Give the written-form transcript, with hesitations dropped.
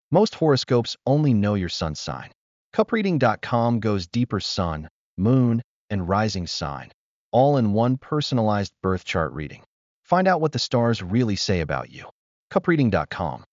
Most horoscopes only know your sun sign. Cupreading.com goes deeper: sun, moon, and rising sign, all in one personalized birth chart reading. Find out what the stars really say about you. Cupreading.com